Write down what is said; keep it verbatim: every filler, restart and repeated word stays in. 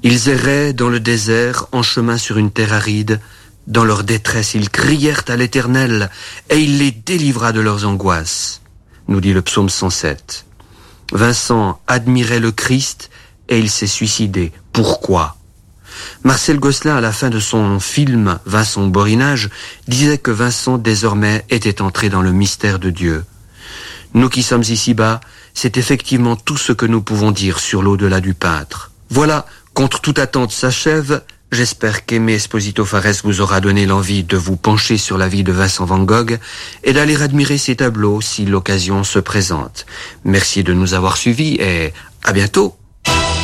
Ils erraient dans le désert, en chemin sur une terre aride. Dans leur détresse, ils crièrent à l'Éternel, et il les délivra de leurs angoisses, nous dit le psaume cent sept. Vincent admirait le Christ, et il s'est suicidé. Pourquoi ? Marcel Gosselin, à la fin de son film « Vincent au Borinage », disait que Vincent, désormais, était entré dans le mystère de Dieu. Nous qui sommes ici-bas, c'est effectivement tout ce que nous pouvons dire sur l'au-delà du peintre. Voilà, contre toute attente s'achève. J'espère qu'Aimé Esposito Fares vous aura donné l'envie de vous pencher sur la vie de Vincent van Gogh et d'aller admirer ses tableaux si l'occasion se présente. Merci de nous avoir suivis et à bientôt.